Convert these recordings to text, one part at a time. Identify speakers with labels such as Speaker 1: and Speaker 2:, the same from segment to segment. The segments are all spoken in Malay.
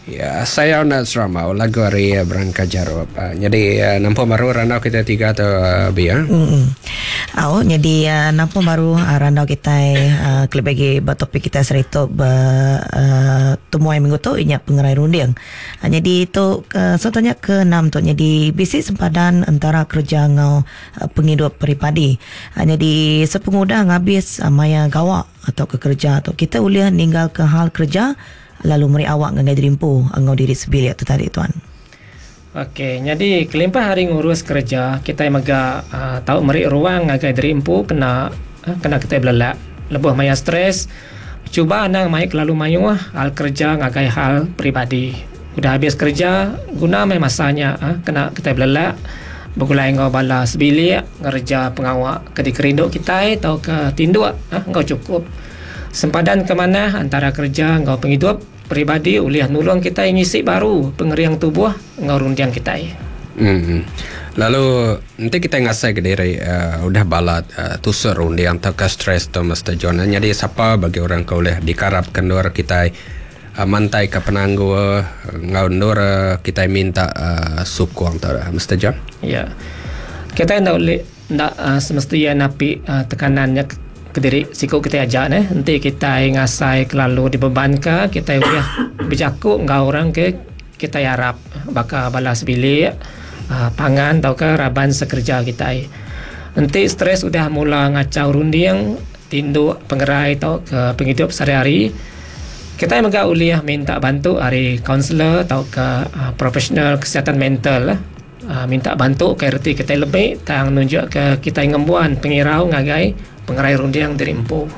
Speaker 1: Ya, saya nak serama lagu hari berangkat jarop. Jadi nampak baru randau kita tiga atau biar.
Speaker 2: Jadi nampak baru randau kita klip bagi topik kita serita temuan minggu tu inyak pengerai runding. Jadi itu saya tanya ke 6 tu. Jadi bisik sempadan antara kerja ngau penghidup peribadi. Jadi sepengudah ngabis maya gawak atau ke kerja atau kita boleh ninggal ke hal kerja lalu meri awak ngai dirimpu ngau diri sebilik tu tadi tuan.
Speaker 3: Okey, jadi kelimpah hari ngurus kerja kita maga tahu meri ruang ngai dirimpu kena kita belak lebih maya stres. Cuba anda mai lalu mayu hal kerja ngai hal pribadi. Udah habis kerja guna mai masanya kena kita belak begulai ngau bala sebilik ngerja pengawak ke dikerinduk kita atau ke tinduk ngau cukup. Sempadan ke mana antara kerja ngau penghidup peribadi uliah nulung kita ngisi baru pengeriang tubuh ngau rundiang kita.
Speaker 1: Lalu nanti kita ngasai ke diri udah balat tusur rundiang atau ke stres tu Mr. John. Jadi siapa bagi orang kau boleh dikarapkan dua kita mantai ke penanggu ngau ndur kita minta sukuang tu Mr. John.
Speaker 3: Ya. Kita ndak semestinya napi tekanannya ke diri siku kita ajak nanti kita ngasai kelalu dibebankan kita udah berjakuk ngau orang ke kita harap bakal balas bilik pangan atau ke raban sekerja kita nanti stres udah mula ngacau runding tinduk pengerai atau ke penghidup sehari-hari kita maga uliah minta bantu hari kaunselor atau ke profesional kesihatan mental minta bantu ke erti kita lebih tang nunjuk ke kita ngembuan pengirau ngagai pengerai rundiang dirimpu.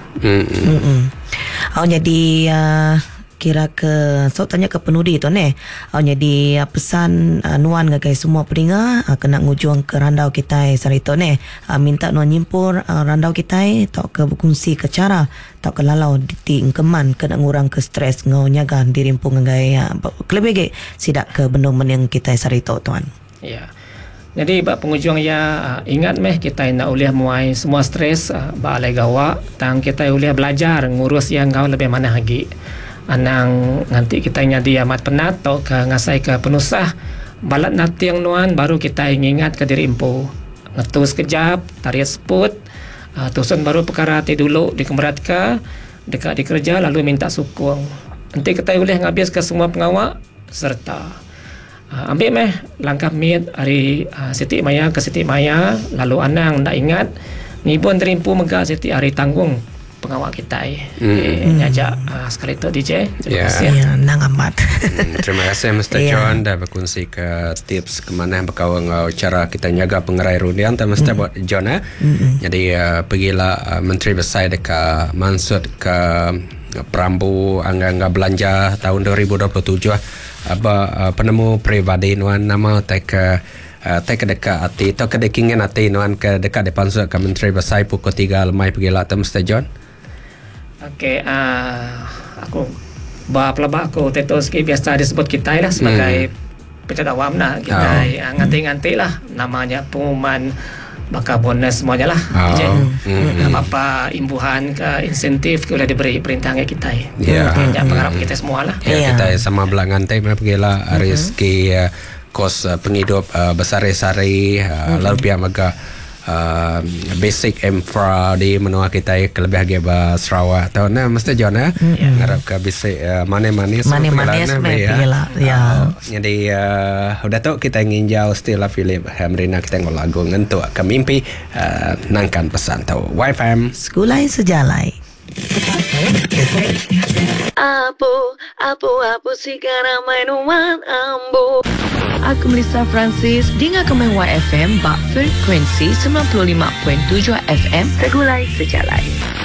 Speaker 2: Jadi kira ke so tanya ke penudi tu jadi pesan nuan ngagai semua peringa kena ngujung ke randau kita sarito minta nuan nyimpur randau kita atau ke berkongsi ke cara atau ke lalau di engkeman kena ngurang ke stres ngau nyaga dirimpu ngagai kelebih sidak ke bendung meneng kita sarito tuan.
Speaker 3: Ya. Jadi bak pengunjung ingat kita nak uliah muai semua stres balai gawak tang kita uliah belajar ngurus yang kau lebih mana lagi anang nanti kita nyadi amat penat atau ke ngasai ke penusah balat nanti yang nuan baru kita ingat ke diri impu ngetus kejap tarik seput tusun baru perkara hati dulu dikemerat ke dekat di kerja lalu minta sukung nanti kita uliah ngabis ke semua pengawak serta ambil langkah mit hari Siti Maya ke Siti Maya lalu anang ndak ingat ngibun terimpu mega Siti hari tanggung pengawal kita nyajak sekali tu DJ. Terima kasih.
Speaker 2: Nang amat.
Speaker 1: Terima kasih Mr. John dah berkongsi ke tips kemana berkawan cara kita jaga pengerai rundiang dan Mr. John Jadi pergilah Menteri Besar dekat Mansud ke Perambu angga-angga belanja tahun 2027 penemu pribadi nuan nama tek dekat hati atau kedekingen hati nuan ke dekat depan ke Menteri Besar pukul 3 lemai pergilah tu Mr. John.
Speaker 3: Okey, aku pelabak aku Tetoski biasa disebut kita lah sebagai pejabat awam lah kita nganti-nganti lah namanya pengumuman bakal bonus semuanya lah. Apa-apa imbuhan ke insentif ke boleh diberi perintah kita jangan pengharap kita semua lah
Speaker 1: kita sama belangan time pergilah rezeki kos penghidup besar-sari lalu pihak maga basic infra di menua kita kelebih lagi Sarawak tahu Mr. John harap ke basic money-money jadi udah tahu kita ingin jauh still lah Philip Hamrina kita ngol lagu ngentuk ke mimpi nangkan pesan tahu YFM
Speaker 2: sekulai sejalai
Speaker 4: Apu sekarang mainuan ambo.
Speaker 5: Aku Melissa Francis dengar kemain YFM bak frekuensi 95.7 FM Segulai Sejalai.